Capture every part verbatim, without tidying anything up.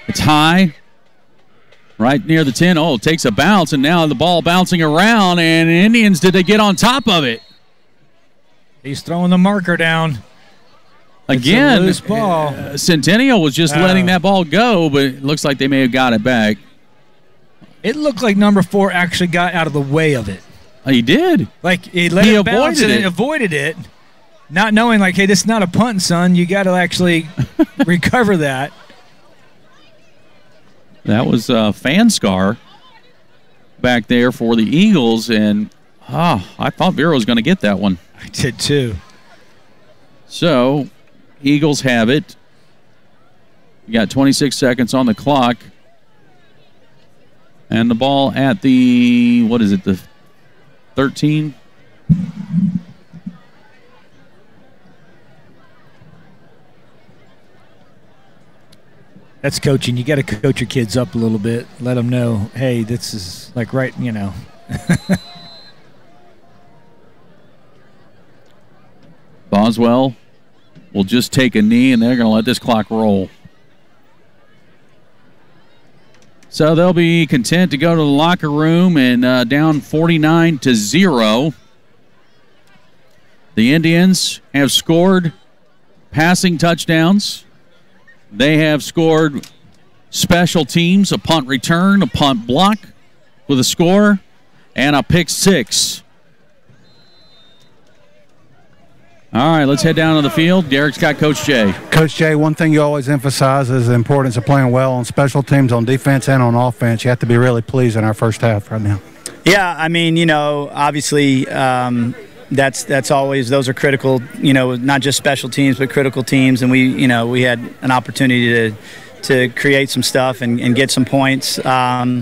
It's high, right near the ten. Oh, it takes a bounce, and now the ball bouncing around, and Indians, did they get on top of it? He's throwing the marker down. Again, loose ball. Uh, Centennial was just uh, letting that ball go, but it looks like they may have got it back. It looked like number four actually got out of the way of it. Oh, he did. Like, he let he it bounce and it. avoided it, not knowing, like, hey, this is not a punt, son. You got to actually recover that. That was uh, Fanscar back there for the Eagles, and oh, I thought Vero was going to get that one. I did too. So, Eagles have it. You got twenty-six seconds on the clock. And the ball at the, what is it, the thirteen? That's coaching. You got to coach your kids up a little bit. Let them know, hey, this is like right, you know. Boswell will just take a knee, and they're going to let this clock roll. So they'll be content to go to the locker room and uh, down forty-nine to zero. The Indians have scored passing touchdowns. They have scored special teams, a punt return, a punt block with a score, and a pick six. All right, let's head down to the field. Derek's got Coach Jay. Coach Jay, one thing you always emphasize is the importance of playing well on special teams, on defense and on offense. You have to be really pleased in our first half right now. Yeah, I mean, you know, obviously um, that's that's always, those are critical, you know, not just special teams, but critical teams. And we, you know, we had an opportunity to to create some stuff and, and get some points. Um,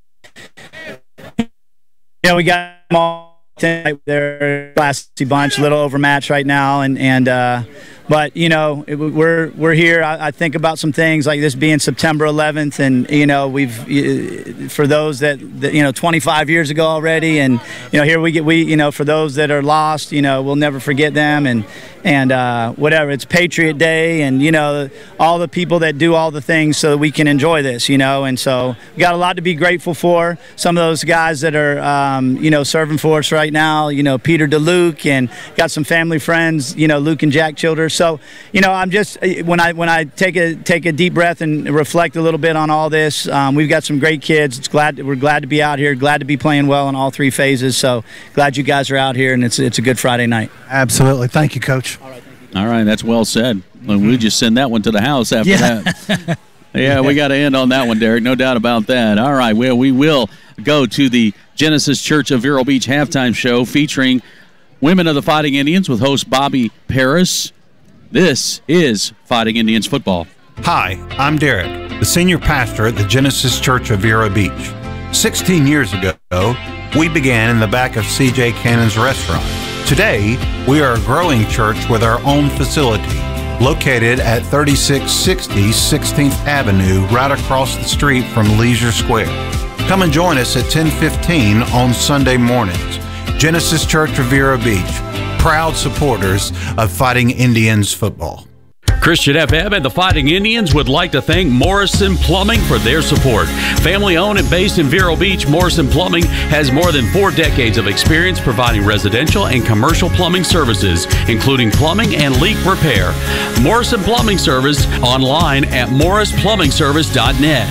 you know, we got them all. They're a classy bunch, a little overmatched right now, and and uh, but you know it, we're we're here. I, I think about some things like this being September eleventh, and you know we've for those that, that you know twenty-five years ago already, and you know here we get we you know for those that are lost, you know we'll never forget them, and and uh, whatever, it's Patriot Day, and you know all the people that do all the things so that we can enjoy this, you know, and so we got a lot to be grateful for. Some of those guys that are um, you know serving for us right now, you know Peter DeLuke, and got some family friends, you know Luke and Jack Childers. So you know I'm just when I when I take a take a deep breath and reflect a little bit on all this, um, we've got some great kids. It's glad we're glad to be out here, glad to be playing well in all three phases. So glad you guys are out here, and it's it's a good Friday night. Absolutely, thank you, Coach. All right, thank you. All right, that's well said. Mm-hmm. We just send that one to the house after yeah. that. Yeah, we got to end on that one, Derek. No doubt about that. All right, well, we will go to the Genesis Church of Vero Beach halftime show featuring Women of the Fighting Indians with host Bobby Paris. This is Fighting Indians football. Hi, I'm Derek, the senior pastor at the Genesis Church of Vero Beach. Sixteen years ago, we began in the back of C J Cannon's restaurant. Today, we are a growing church with our own facility, located at thirty-six sixty sixteenth Avenue, right across the street from Leisure Square. Come and join us at ten fifteen on Sunday mornings. Genesis Church of Vero Beach, proud supporters of Fighting Indians football. Christian F M and the Fighting Indians would like to thank Morrison Plumbing for their support. Family owned and based in Vero Beach, Morrison Plumbing has more than four decades of experience providing residential and commercial plumbing services, including plumbing and leak repair. Morrison Plumbing Service online at morris plumbing service dot net.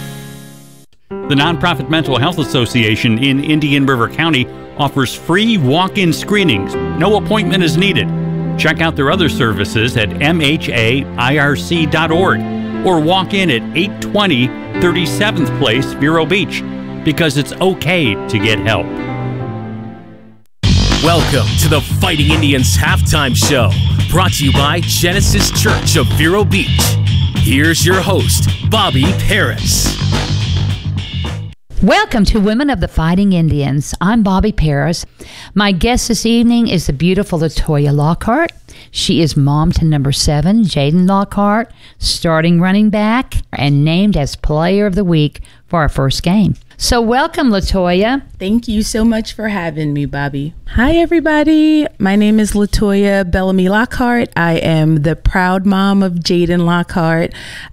The nonprofit Mental Health Association in Indian River County offers free walk-in screenings. No appointment is needed. Check out their other services at m h a i r c dot org or walk in at eight twenty thirty-seventh Place, Vero Beach, because it's okay to get help. Welcome to the Fighting Indians halftime show, brought to you by Genesis Church of Vero Beach. Here's your host, Bobby Paris. Welcome to Women of the Fighting Indians. I'm Bobby Paris. My guest this evening is the beautiful Latoya Lockhart. She is mom to number seven, Jaden Lockhart, starting running back, and named as Player of the Week for our first game. So welcome, Latoya. Thank you so much for having me, Bobby. Hi, everybody. My name is Latoya Bellamy Lockhart. I am the proud mom of Jaden Lockhart.